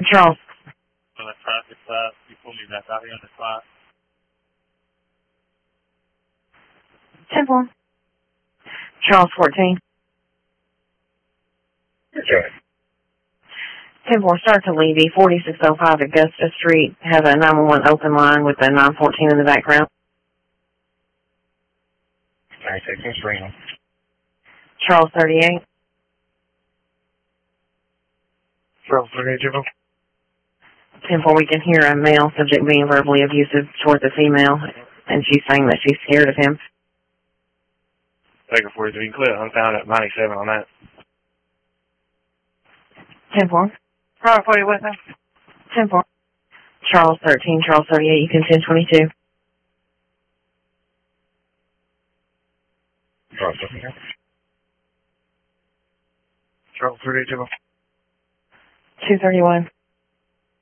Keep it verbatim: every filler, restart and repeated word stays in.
Charles. On the traffic side, you pull me back out here on the spot. ten four. Charles fourteen. Okay. ten four, start to Levy, forty-six oh five Augusta Street. Have a nine one one open line with a nine fourteen in the background. ninety-six in Serena. Charles thirty-eight. Charles thirty-eight, Jimbo. ten four, we can hear a male subject being verbally abusive towards a female, and she's saying that she's scared of him. Baker forty-three, clear. I'm found at ninety-seven on that. ten four. Charles forty with him. ten four. Charles thirteen, Charles thirty-eight, you can ten twenty-two. Charles thirty-eight. Charles thirty-eight, Jimbo. two thirty-one.